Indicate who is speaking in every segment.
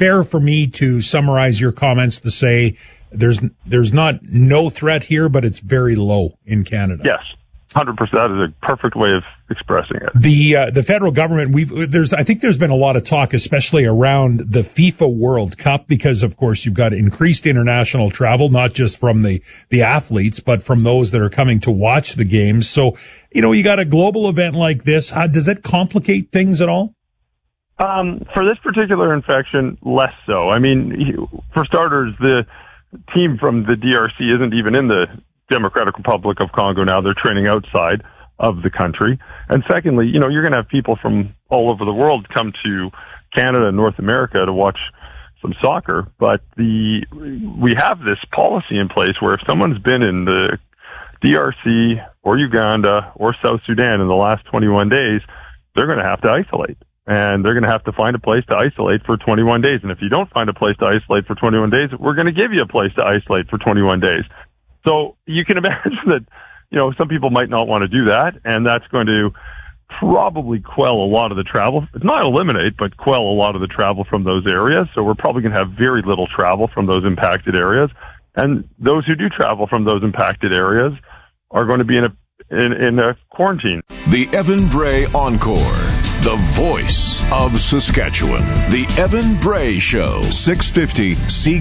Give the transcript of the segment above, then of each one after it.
Speaker 1: fair for me to summarize your comments to say there's not no threat here, but it's very low in Canada?
Speaker 2: Yes. 100%. That is a perfect way of expressing it.
Speaker 1: The federal government, I think there's been a lot of talk, especially around the FIFA World Cup, because of course you've got increased international travel, not just from the athletes, but from those that are coming to watch the games. So, you got a global event like this. Does that complicate things at all?
Speaker 2: For this particular infection, less so. I mean, for starters, the team from the DRC isn't even in the Democratic Republic of Congo now. They're training outside of the country. And secondly, you're going to have people from all over the world come to Canada and North America to watch some soccer. But we have this policy in place where if someone's been in the DRC or Uganda or South Sudan in the last 21 days, they're going to have to isolate. And they're going to have to find a place to isolate for 21 days. And if you don't find a place to isolate for 21 days, we're going to give you a place to isolate for 21 days. So you can imagine that, some people might not want to do that, and that's going to probably quell a lot of the travel. It's not eliminate, but quell a lot of the travel from those areas. So we're probably going to have very little travel from those impacted areas. And those who do travel from those impacted areas are going to be in a quarantine.
Speaker 3: The Evan Bray Encore, the voice of Saskatchewan. The Evan Bray Show, 650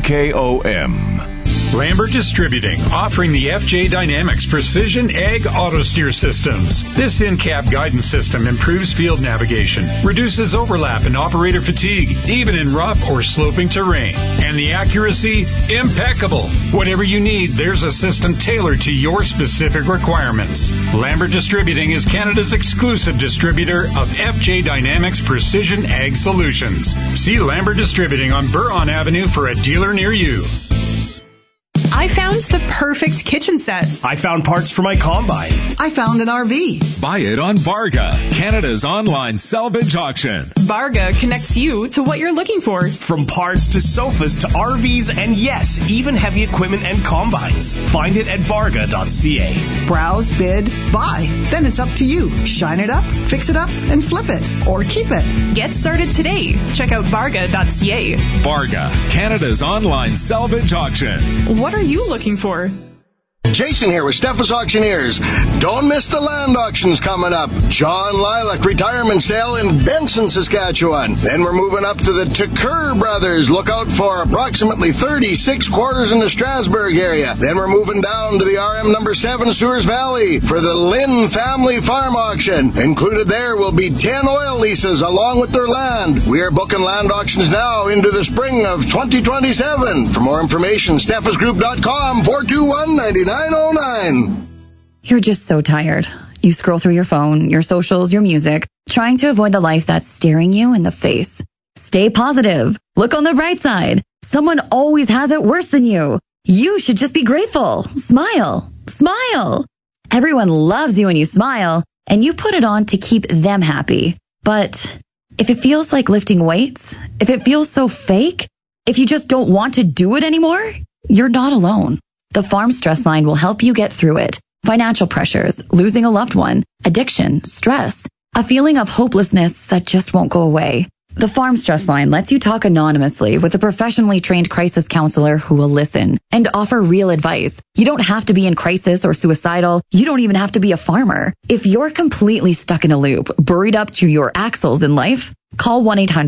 Speaker 3: CKOM.
Speaker 4: Lambert Distributing, offering the FJ Dynamics Precision Ag Auto Steer Systems. This in-cab guidance system improves field navigation, reduces overlap and operator fatigue, even in rough or sloping terrain. And the accuracy, impeccable. Whatever you need, there's a system tailored to your specific requirements. Lambert Distributing is Canada's exclusive distributor of FJ Dynamics Precision Ag Solutions. See Lambert Distributing on Buron Avenue for a dealer near you.
Speaker 5: I found the perfect kitchen set.
Speaker 6: I found parts for my combine.
Speaker 7: I found an RV.
Speaker 8: Buy it on Varga, Canada's online salvage auction.
Speaker 5: Varga connects you to what you're looking for.
Speaker 6: From parts to sofas to RVs and yes, even heavy equipment and combines. Find it at varga.ca.
Speaker 7: Browse, bid, buy. Then it's up to you. Shine it up, fix it up, and flip it. Or keep it.
Speaker 5: Get started today. Check out varga.ca.
Speaker 8: Varga, Canada's online salvage auction.
Speaker 5: What are you looking for?
Speaker 9: Jason here with Steffes Auctioneers. Don't miss the land auctions coming up. John Lilac retirement sale in Benson, Saskatchewan. Then we're moving up to the Tucker Brothers. Look out for approximately 36 quarters in the Strasbourg area. Then we're moving down to the RM number 7 Sewers Valley for the Lynn Family Farm Auction. Included there will be 10 oil leases along with their land. We are booking land auctions now into the spring of 2027. For more information, steffesgroup.com 421-9909.
Speaker 10: You're just so tired. You scroll through your phone, your socials, your music, trying to avoid the life that's staring you in the face. Stay positive. Look on the bright side. Someone always has it worse than you. You should just be grateful. Smile. Smile. Everyone loves you when you smile, and you put it on to keep them happy. But if it feels like lifting weights, if it feels so fake, if you just don't want to do it anymore, you're not alone. The Farm Stress Line will help you get through it. Financial pressures, losing a loved one, addiction, stress, a feeling of hopelessness that just won't go away. The Farm Stress Line lets you talk anonymously with a professionally trained crisis counselor who will listen and offer real advice. You don't have to be in crisis or suicidal. You don't even have to be a farmer. If you're completely stuck in a loop, buried up to your axles in life, call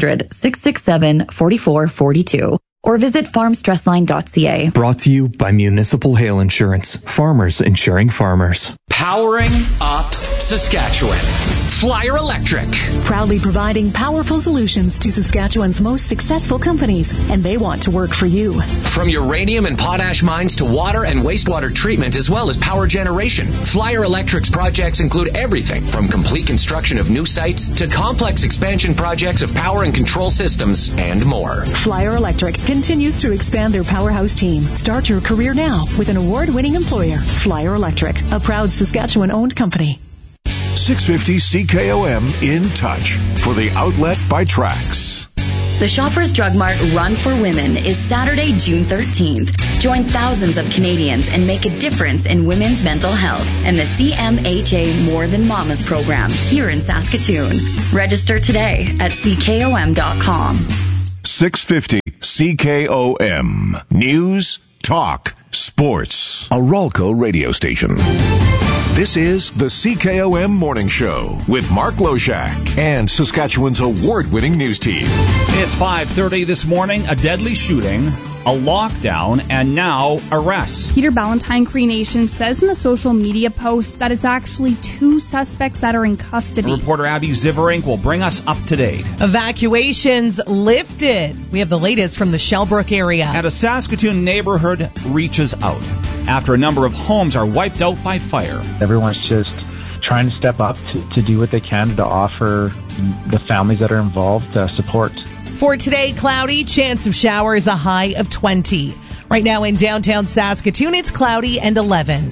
Speaker 10: 1-800-667-4442. or visit farmstressline.ca.
Speaker 11: Brought to you by Municipal Hail Insurance. Farmers insuring farmers.
Speaker 12: Powering up Saskatchewan. Flyer Electric.
Speaker 13: Proudly providing powerful solutions to Saskatchewan's most successful companies, and they want to work for you.
Speaker 12: From uranium and potash mines to water and wastewater treatment as well as power generation, Flyer Electric's projects include everything from complete construction of new sites to complex expansion projects of power and control systems and more.
Speaker 13: Flyer Electric continues to expand their powerhouse team. Start your career now with an award-winning employer, Flyer Electric, a proud Saskatchewan-owned company.
Speaker 3: 650 CKOM in touch for the outlet by Trax.
Speaker 10: The Shoppers Drug Mart Run for Women is Saturday, June 13th. Join thousands of Canadians and make a difference in women's mental health and the CMHA More Than Mamas program here in Saskatoon. Register today at ckom.com.
Speaker 3: 650 CKOM. News, talk, sports. A Ralco radio station. This is the CKOM Morning Show with Mark Loshak and Saskatchewan's award-winning news team.
Speaker 14: It's 5:30 this morning, a deadly shooting, a lockdown, and now arrests.
Speaker 15: Peter Ballantine Cree Nation says in a social media post that it's actually 2 suspects that are in custody.
Speaker 14: Reporter Abby Ziverink will bring us up to date.
Speaker 16: Evacuations lifted. We have the latest from the Shellbrook area.
Speaker 14: And a Saskatoon neighborhood reaches out after a number of homes are wiped out by fire.
Speaker 17: Everyone's just trying to step up to do what they can to offer the families that are involved support.
Speaker 16: For today, cloudy, chance of showers, a high of 20. Right now in downtown Saskatoon, it's cloudy and 11.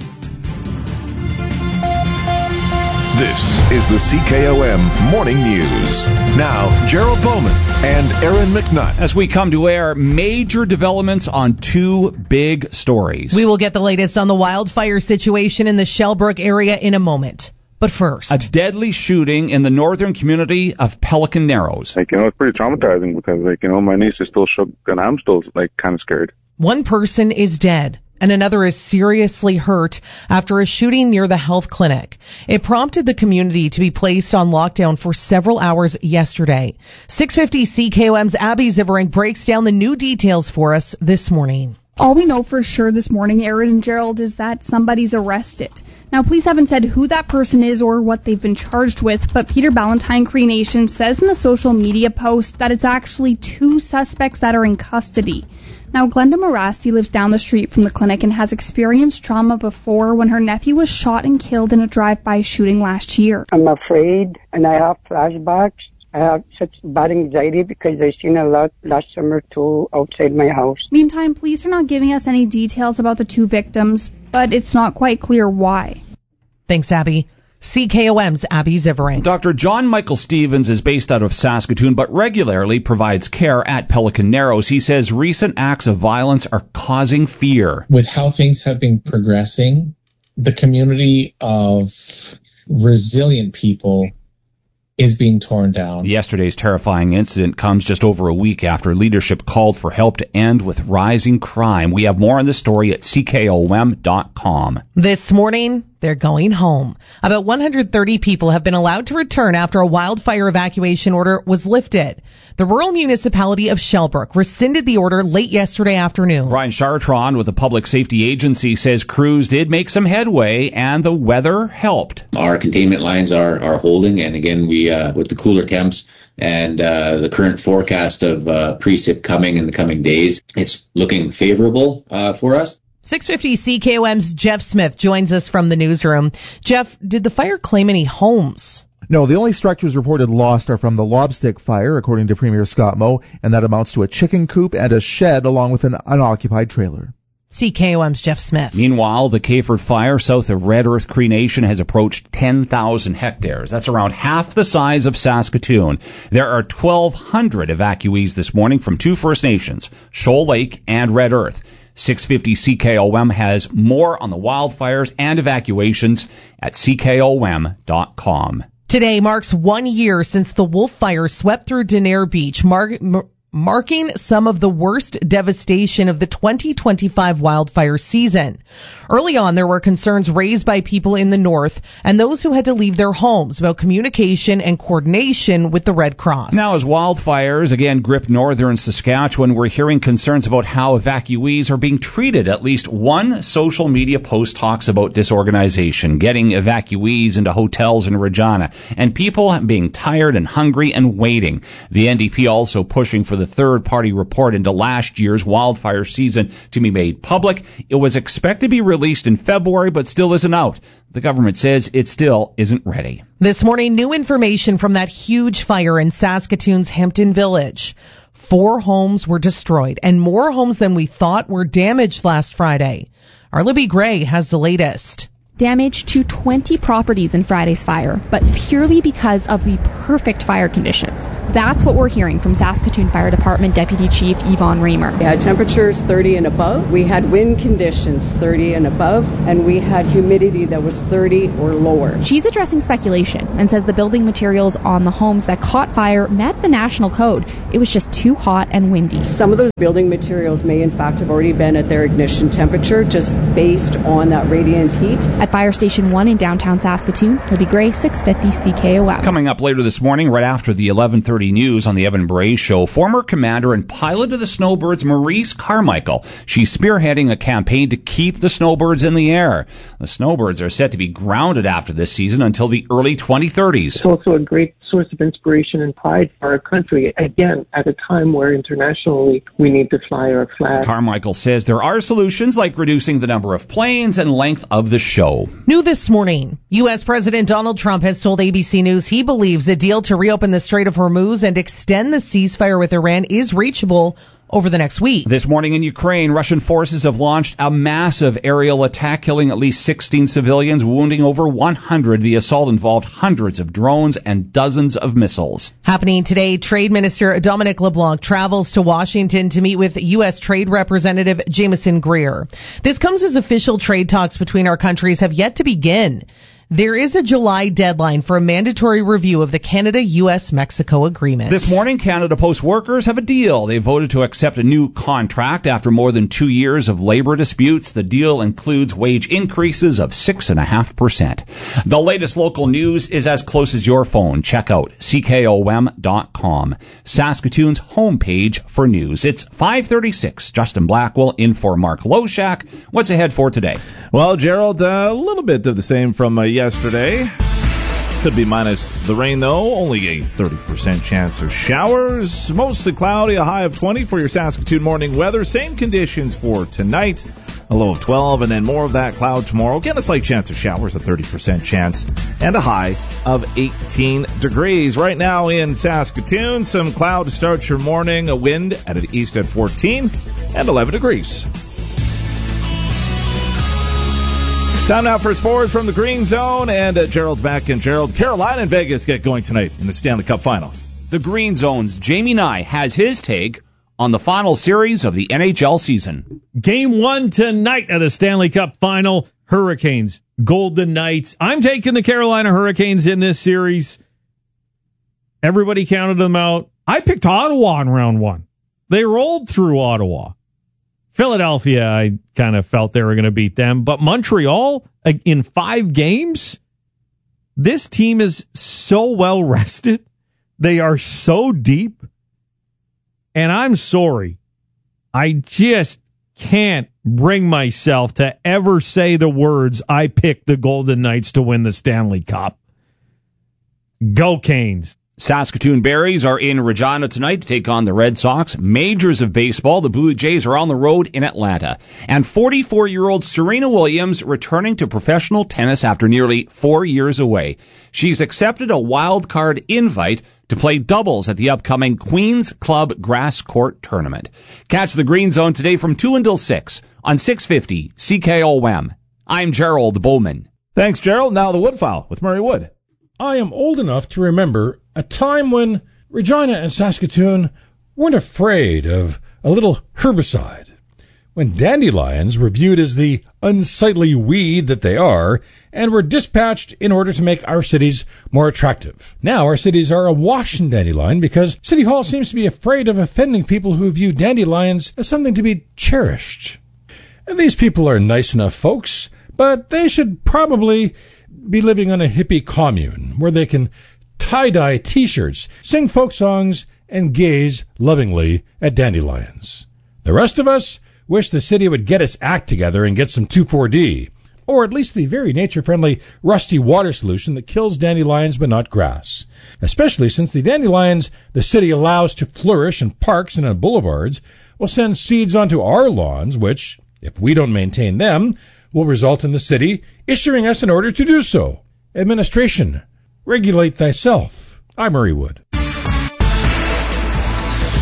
Speaker 3: This is the CKOM Morning News. Now, Gerald Bowman and Aaron McNutt.
Speaker 14: As we come to air, major developments on 2 big stories.
Speaker 16: We will get the latest on the wildfire situation in the Shellbrook area in a moment. But first,
Speaker 14: a deadly shooting in the northern community of Pelican Narrows.
Speaker 18: It's pretty traumatizing because, my niece is still shook and I'm still, kind of scared.
Speaker 16: One person is dead and another is seriously hurt after a shooting near the health clinic. It prompted the community to be placed on lockdown for several hours yesterday. 650 CKOM's Abby Ziverink breaks down the new details for us this morning.
Speaker 15: All we know for sure this morning, Aaron and Gerald, is that somebody's arrested. Now, police haven't said who that person is or what they've been charged with, but Peter Ballantine Cree Nation says in a social media post that it's actually 2 suspects that are in custody. Now, Glenda Morasti lives down the street from the clinic and has experienced trauma before when her nephew was shot and killed in a drive-by shooting last year.
Speaker 19: I'm afraid, and I have flashbacks. I have such bad anxiety because I've seen a lot last summer too outside my house.
Speaker 15: Meantime, police are not giving us any details about the 2 victims, but it's not quite clear why.
Speaker 16: Thanks, Abby. CKOM's Abby Ziverink.
Speaker 14: Dr. John Michael Stevens is based out of Saskatoon, but regularly provides care at Pelican Narrows. He says recent acts of violence are causing fear.
Speaker 20: With how things have been progressing, the community of resilient people is being torn down.
Speaker 14: Yesterday's terrifying incident comes just over a week after leadership called for help to end with rising crime. We have more on this story at CKOM.com.
Speaker 16: This morning, they're going home. About 130 people have been allowed to return after a wildfire evacuation order was lifted. The rural municipality of Shellbrook rescinded the order late yesterday afternoon.
Speaker 14: Brian Chartron with the Public Safety Agency says crews did make some headway and the weather helped.
Speaker 21: Our containment lines are holding, and again, we with the cooler temps and the current forecast of precip coming in the coming days, it's looking favorable for us.
Speaker 16: 650 CKOM's Jeff Smith joins us from the newsroom. Jeff, did the fire claim any homes?
Speaker 22: No, the only structures reported lost are from the Lobstick fire, according to Premier Scott Moe, and that amounts to a chicken coop and a shed along with an unoccupied trailer.
Speaker 16: CKOM's Jeff Smith.
Speaker 14: Meanwhile, the Kayford fire south of Red Earth Cree Nation has approached 10,000 hectares. That's around half the size of Saskatoon. There are 1,200 evacuees this morning from 2 First Nations, Shoal Lake and Red Earth. 650 CKOM has more on the wildfires and evacuations at CKOM.com.
Speaker 16: Today marks 1 year since the Wolf Fire swept through Denair Beach, marking some of the worst devastation of the 2025 wildfire season. Early on, there were concerns raised by people in the north and those who had to leave their homes about communication and coordination with the Red Cross.
Speaker 14: Now, as wildfires again grip northern Saskatchewan, we're hearing concerns about how evacuees are being treated. At least one social media post talks about disorganization, getting evacuees into hotels in Regina, and people being tired and hungry and waiting. The NDP also pushing for the third-party report into last year's wildfire season to be made public. It was expected to be released in February, but still isn't out. The government says it still isn't ready.
Speaker 16: This morning, new information from that huge fire in Saskatoon's Hampton Village. 4 homes were destroyed, and more homes than we thought were damaged last Friday. Our Libby Gray has the latest.
Speaker 5: damage to 20 properties in Friday's fire, but purely because of the perfect fire conditions. That's what we're hearing from Saskatoon Fire Department Deputy Chief Yvonne Raymer.
Speaker 1: We had temperatures 30 and above. We had wind conditions 30 and above, and we had humidity that was 30 or lower.
Speaker 5: She's addressing speculation and says the building materials on the homes that caught fire met the national code. It was just too hot and windy.
Speaker 1: Some of those building materials may in fact have already been at their ignition temperature just based on that radiant heat.
Speaker 5: At Fire Station 1 in downtown Saskatoon, Libby Gray, 650 CKOM.
Speaker 14: Coming up later this morning, right after the 11:30 news on the Evan Bray Show, former commander and pilot of the Snowbirds, Maurice Carmichael. She's spearheading a campaign to keep the Snowbirds in the air. The Snowbirds are set to be grounded after this season until the early 2030s.
Speaker 2: It's also a great source of inspiration and pride for our country, again, at a time where internationally we need to fly our flag.
Speaker 14: Carmichael says there are solutions like reducing the number of planes and length of the show.
Speaker 16: New this morning, U.S. President Donald Trump has told ABC News he believes a deal to reopen the Strait of Hormuz and extend the ceasefire with Iran is reachable over the next week.
Speaker 14: This morning in Ukraine, Russian forces have launched a massive aerial attack, killing at least 16 civilians, wounding over 100. The assault involved hundreds of drones and dozens of missiles.
Speaker 16: Happening today, Trade Minister Dominic LeBlanc travels to Washington to meet with U.S. Trade Representative Jameson Greer. This comes as official trade talks between our countries have yet to begin. There is a July deadline for a mandatory review of the Canada-U.S.-Mexico agreement.
Speaker 14: This morning, Canada Post workers have a deal. They voted to accept a new contract after more than 2 years of labor disputes. The deal includes wage increases of 6.5%. The latest local news is as close as your phone. Check out CKOM.com, Saskatoon's homepage for news. It's 5:36. Justin Blackwell in for Mark Loshak. What's ahead for today?
Speaker 23: Well, Gerald, a little bit of the same from yesterday. Could be minus the rain, though. Only a 30% chance of showers. Mostly cloudy, a high of 20 for your Saskatoon morning weather. Same conditions for tonight, a low of 12, and then more of that cloud tomorrow. Again, a slight chance of showers, a 30% chance, and a high of 18 degrees. Right now in Saskatoon, some cloud to start your morning, a wind at an east at 14, and 11 degrees. Time now for sports from the Green Zone, and Gerald's back. And Gerald, Carolina and Vegas get going tonight in the Stanley Cup Final.
Speaker 14: The Green Zone's Jamie Nye has his take on the final series of the NHL season.
Speaker 24: Game 1 tonight of the Stanley Cup Final, Hurricanes, Golden Knights. I'm taking the Carolina Hurricanes in this series. Everybody counted them out. I picked Ottawa in round 1. They rolled through Ottawa. Philadelphia, I kind of felt they were going to beat them. But Montreal, in 5 games, this team is so well rested. They are so deep. And I'm sorry. I just can't bring myself to ever say the words, I picked the Golden Knights to win the Stanley Cup. Go Canes.
Speaker 14: Saskatoon Berries are in Regina tonight to take on the Red Sox. Majors of baseball, the Blue Jays are on the road in Atlanta. And 44-year-old Serena Williams returning to professional tennis after nearly 4 years away. She's accepted a wild card invite to play doubles at the upcoming Queen's Club Grass Court Tournament. Catch the Green Zone today from 2 until 6 on 650 CKOM. I'm Gerald Bowman.
Speaker 23: Thanks, Gerald. Now the Woodfile with Murray Wood.
Speaker 25: I am old enough to remember a time when Regina and Saskatoon weren't afraid of a little herbicide. When dandelions were viewed as the unsightly weed that they are and were dispatched in order to make our cities more attractive. Now our cities are awash in dandelion because City Hall seems to be afraid of offending people who view dandelions as something to be cherished. And these people are nice enough folks, but they should probably be living on a hippie commune where they can tie-dye T-shirts, sing folk songs, and gaze lovingly at dandelions. The rest of us wish the city would get its act together and get some 2,4-D, or at least the very nature-friendly rusty water solution that kills dandelions but not grass, especially since the dandelions the city allows to flourish in parks and on boulevards will send seeds onto our lawns, which, if we don't maintain them, will result in the city issuing us an order to do so. Administration, regulate thyself. I'm Murray Wood.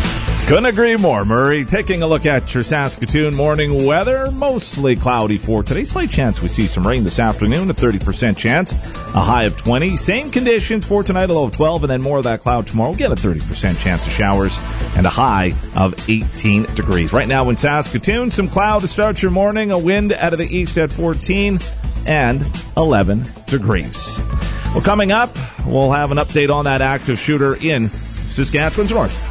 Speaker 23: Couldn't agree more, Murray. Taking a look at your Saskatoon morning weather, mostly cloudy for today. Slight chance we see some rain this afternoon, a 30% chance, a high of 20. Same conditions for tonight, a low of 12, and then more of that cloud tomorrow. Again, a 30% chance of showers and a high of 18 degrees. Right now in Saskatoon, some cloud to start your morning, a wind out of the east at 14 and 11 degrees. Well, coming up, we'll have an update on that active shooter in Saskatchewan's north.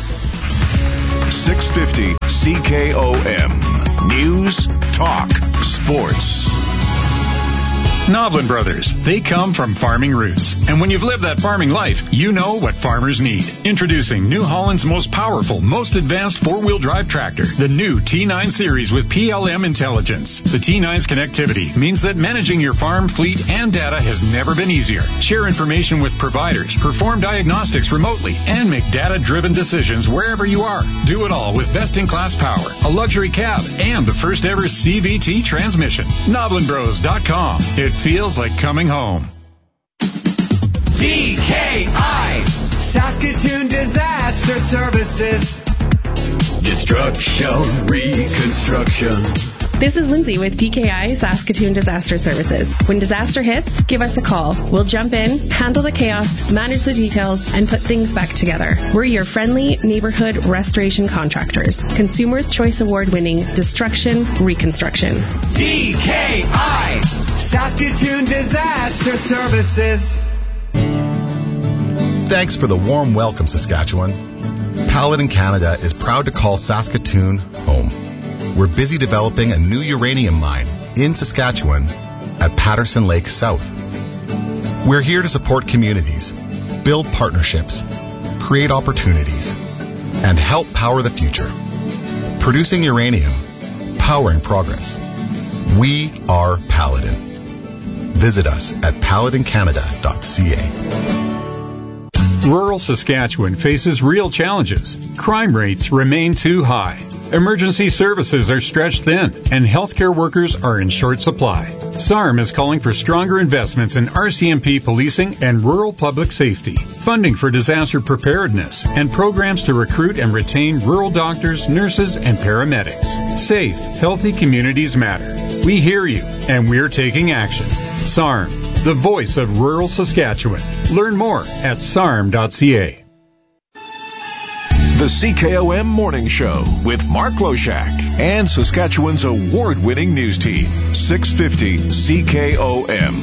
Speaker 3: 650 CKOM. News, talk, sports.
Speaker 4: Noblin Brothers. They come from farming roots. And when you've lived that farming life, you know what farmers need. Introducing New Holland's most powerful, most advanced four-wheel drive tractor, the new T9 series with PLM intelligence. The T9's connectivity means that managing your farm, fleet, and data has never been easier. Share information with providers, perform diagnostics remotely, and make data-driven decisions wherever you are. Do it all with best-in-class power, a luxury cab, and the first-ever CVT transmission. NoblinBros.com. It feels like coming home.
Speaker 6: DKI, Saskatoon Disaster Services. Destruction, reconstruction.
Speaker 7: This is Lindsay with DKI Saskatoon Disaster Services. When disaster hits, give us a call. We'll jump in, handle the chaos, manage the details, and put things back together. We're your friendly neighborhood restoration contractors. Consumers' Choice Award-winning Destruction Reconstruction.
Speaker 6: DKI, Saskatoon Disaster Services.
Speaker 8: Thanks for the warm welcome, Saskatchewan. Paladin Canada is proud to call Saskatoon home. We're busy developing a new uranium mine in Saskatchewan at Patterson Lake South. We're here to support communities, build partnerships, create opportunities, and help power the future. Producing uranium, powering progress. We are Paladin. Visit us at paladincanada.ca.
Speaker 4: Rural Saskatchewan faces real challenges. Crime rates remain too high. Emergency services are stretched thin, and healthcare workers are in short supply. SARM is calling for stronger investments in RCMP policing and rural public safety, funding for disaster preparedness, and programs to recruit and retain rural doctors, nurses, and paramedics. Safe, healthy communities matter. We hear you, and we're taking action. SARM, the voice of rural Saskatchewan. Learn more at sarm.ca.
Speaker 3: The CKOM Morning Show with Mark Loshak and Saskatchewan's award-winning news team, 650 CKOM.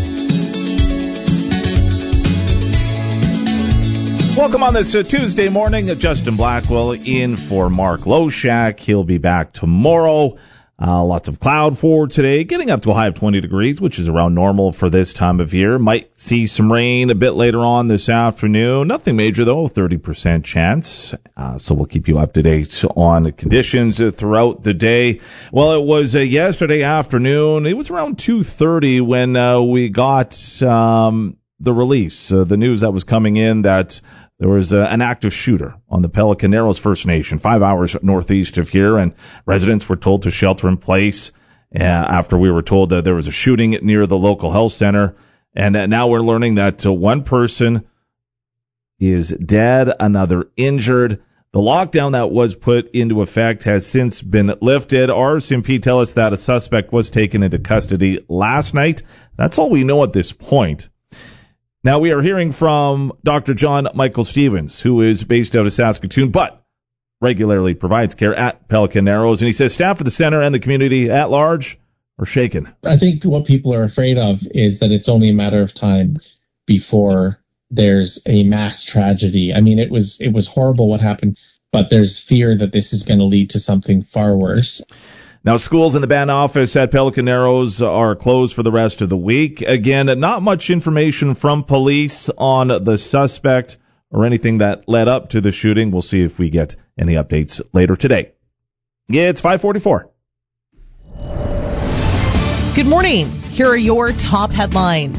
Speaker 23: Welcome on this Tuesday morning. Justin Blackwell in for Mark Loshak. He'll be back tomorrow. Lots of cloud for today, getting up to a high of 20 degrees, which is around normal for this time of year. Might see some rain a bit later on this afternoon. Nothing major, though, 30% chance. So we'll keep you up to date on the conditions throughout the day. Well, it was yesterday afternoon. It was around 2:30 when we got the release, the news that was coming in that there was an active shooter on the Pelican Narrows First Nation, 5 hours northeast of here, and residents were told to shelter in place after we were told that there was a shooting near the local health center. And now we're learning that one person is dead, another injured. The lockdown that was put into effect has since been lifted. RCMP tell us that a suspect was taken into custody last night. That's all we know at this point. Now, we are hearing from Dr. John Michael Stevens, who is based out of Saskatoon, but regularly provides care at Pelican Narrows. And he says staff at the center and the community at large are shaken.
Speaker 20: I think what people are afraid of is that it's only a matter of time before there's a mass tragedy. I mean, it was horrible what happened, but there's fear that this is going to lead to something far worse.
Speaker 23: Now, schools in the band office at Pelican Narrows are closed for the rest of the week. Again, not much information from police on the suspect or anything that led up to the shooting. We'll see if we get any updates later today. Yeah, it's 5:44.
Speaker 16: Good morning. Here are your top headlines.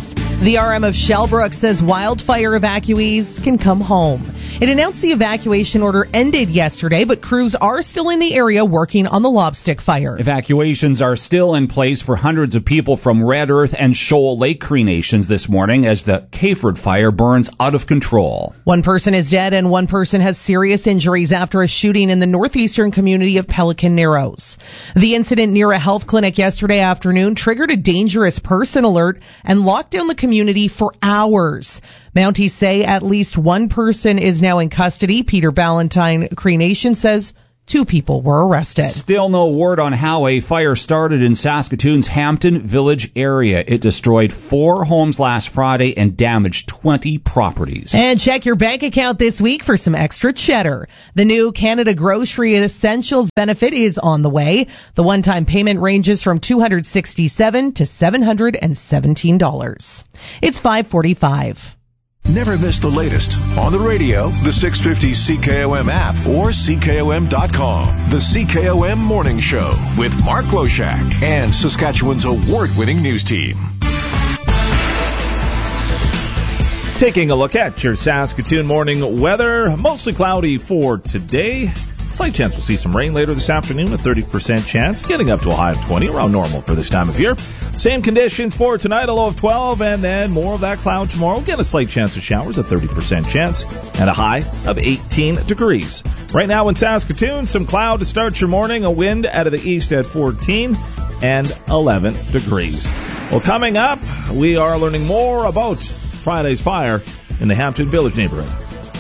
Speaker 16: The RM of Shellbrook says wildfire evacuees can come home. It announced the evacuation order ended yesterday, but crews are still in the area working on the Lobstick fire.
Speaker 14: Evacuations are still in place for hundreds of people from Red Earth and Shoal Lake Cree Nations this morning as the Cayford fire burns out of control.
Speaker 16: One person is dead and one person has serious injuries after a shooting in the northeastern community of Pelican Narrows. The incident near a health clinic yesterday afternoon triggered a dangerous person alert and locked down the community for hours. Mounties say at least one person is now in custody. Peter Ballantyne Cree Nation says 2 people were arrested.
Speaker 14: Still no word on how a fire started in Saskatoon's Hampton Village area. It destroyed 4 homes last Friday and damaged 20 properties.
Speaker 16: And check your bank account this week for some extra cheddar. The new Canada Grocery Essentials benefit is on the way. The one-time payment ranges from $267 to $717. It's 5:45.
Speaker 3: Never miss the latest on the radio, the 650 CKOM app, or CKOM.com. The CKOM Morning Show with Mark Loshak and Saskatchewan's award-winning news team.
Speaker 23: Taking a look at your Saskatoon morning weather, mostly cloudy for today. Slight chance we'll see some rain later this afternoon, a 30% chance, getting up to a high of 20, around normal for this time of year. Same conditions for tonight, a low of 12, and then more of that cloud tomorrow. Again, a slight chance of showers, a 30% chance, and a high of 18 degrees. Right now in Saskatoon, some cloud to start your morning, a wind out of the east at 14 and 11 degrees. Well, coming up, we are learning more about Friday's fire in the Hampton Village neighborhood.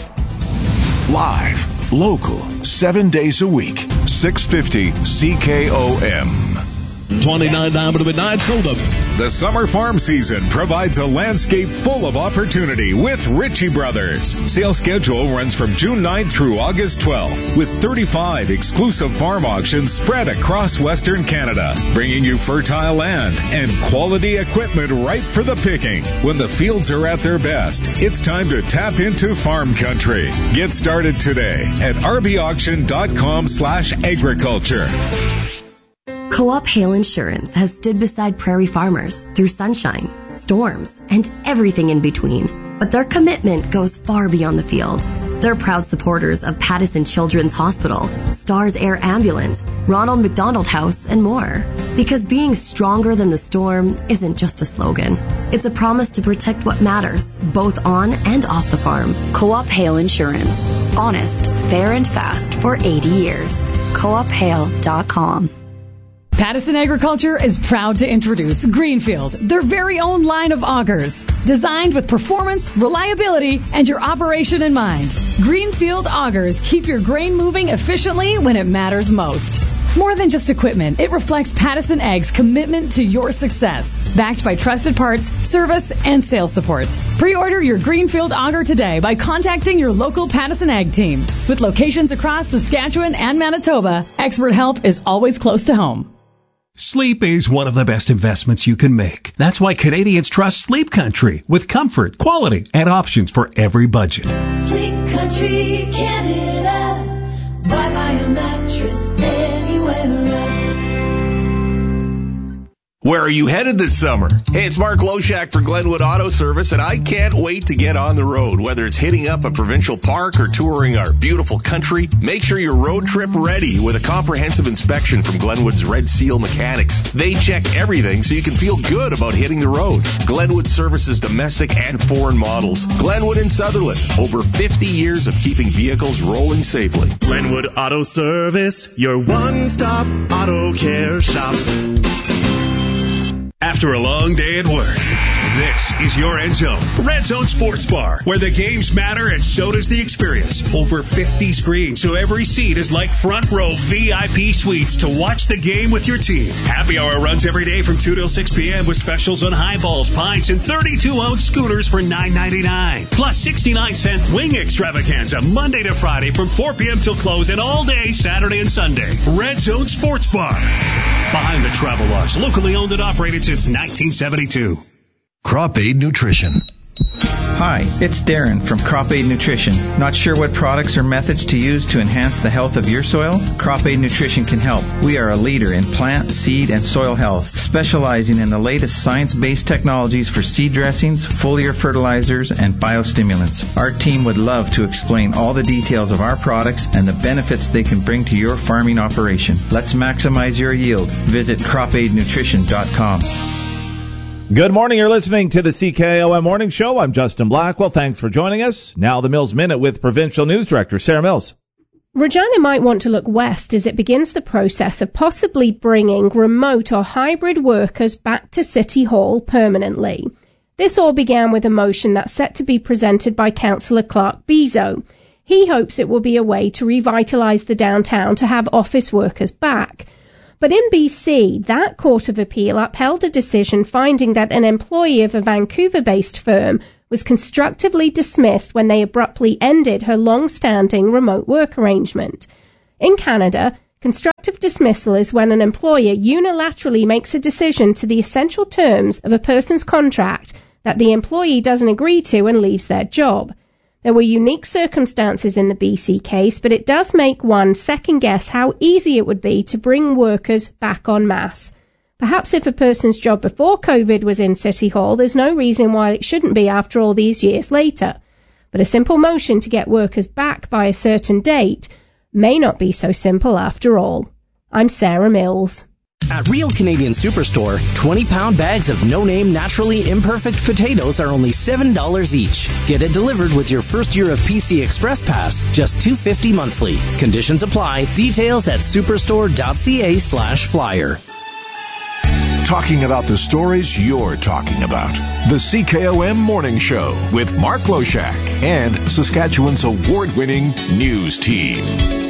Speaker 3: Live, local, 7 days a week, 650 CKOM.
Speaker 9: 29 down to midnight, sold up. The summer farm season provides a landscape full of opportunity with Ritchie Brothers. Sales schedule runs from June 9th through August 12th with 35 exclusive farm auctions spread across Western Canada, bringing you fertile land and quality equipment ripe for the picking. When the fields are at their best, it's time to tap into farm country. Get started today at rbauction.com/agriculture.
Speaker 10: Co-op Hail Insurance has stood beside prairie farmers through sunshine, storms, and everything in between. But their commitment goes far beyond the field. They're proud supporters of Pattison Children's Hospital, Stars Air Ambulance, Ronald McDonald House, and more. Because being stronger than the storm isn't just a slogan. It's a promise to protect what matters, both on and off the farm. Co-op Hail Insurance. Honest, fair, and fast for 80 years. CoopHail.com.
Speaker 11: Pattison Agriculture is proud to introduce Greenfield, their very own line of augers. Designed with performance, reliability, and your operation in mind. Greenfield augers keep your grain moving efficiently when it matters most. More than just equipment, it reflects Pattison Ag's commitment to your success. Backed by trusted parts, service, and sales support. Pre-order your Greenfield auger today by contacting your local Pattison Ag team. With locations across Saskatchewan and Manitoba, expert help is always close to home.
Speaker 12: Sleep is one of the best investments you can make. That's why Canadians trust Sleep Country with comfort, quality, and options for every budget.
Speaker 13: Sleep Country Canada. Buy a mattress anywhere else.
Speaker 9: Where are you headed this summer? Hey, it's Mark Loshak for Glenwood Auto Service, and I can't wait to get on the road. Whether it's hitting up a provincial park or touring our beautiful country, make sure you're road trip ready with a comprehensive inspection from Glenwood's Red Seal Mechanics. They check everything so you can feel good about hitting the road. Glenwood services domestic and foreign models. Glenwood and Sutherland, over 50 years of keeping vehicles rolling safely.
Speaker 26: Glenwood Auto Service, your one-stop auto care shop. After a long day at work, this is your Red Zone. Red Zone Sports Bar, where the games matter and so does the experience. Over 50 screens, so every seat is like front row VIP suites to watch the game with your team. Happy hour runs every day from 2 till 6 p.m. with specials on highballs, pints, and 32-ounce scooters for $9.99. Plus 69-cent wing extravaganza Monday to Friday from 4 p.m. till close and all day Saturday and Sunday. Red Zone Sports Bar. Behind the Travel Lodge, locally owned and operated since 1972.
Speaker 3: Crop Aid Nutrition.
Speaker 15: Hi, it's Darren from Crop Aid Nutrition. Not sure what products or methods to use to enhance the health of your soil? Crop Aid Nutrition can help. We are a leader in plant, seed, and soil health, specializing in the latest science-based technologies for seed dressings, foliar fertilizers, and biostimulants. Our team would love to explain all the details of our products and the benefits they can bring to your farming operation. Let's maximize your yield. Visit cropaidnutrition.com.
Speaker 23: Good morning. You're listening to the CKOM Morning Show. I'm Justin Blackwell. Thanks for joining us. Now the Mills Minute with Provincial News Director Sarah Mills.
Speaker 17: Regina might want to look west as it begins the process of possibly bringing remote or hybrid workers back to City Hall permanently. This all began with a motion that's set to be presented by Councillor Clark Bezo. He hopes it will be a way to revitalise the downtown to have office workers back. But in BC, that Court of Appeal upheld a decision finding that an employee of a Vancouver-based firm was constructively dismissed when they abruptly ended her long-standing remote work arrangement. In Canada, constructive dismissal is when an employer unilaterally makes a decision to the essential terms of a person's contract that the employee doesn't agree to and leaves their job. There were unique circumstances in the BC case, but it does make one second-guess how easy it would be to bring workers back en masse. Perhaps if a person's job before COVID was in City Hall, there's no reason why it shouldn't be after all these years later. But a simple motion to get workers back by a certain date may not be so simple after all. I'm Sarah Mills.
Speaker 18: At Real Canadian Superstore, 20-pound bags of no-name, naturally imperfect potatoes are only $7 each. Get it delivered with your first year of PC Express Pass, just $2.50 monthly. Conditions apply. Details at superstore.ca/flyer.
Speaker 3: Talking about the stories you're talking about. The CKOM Morning Show with Mark Loshak and Saskatchewan's award-winning news team.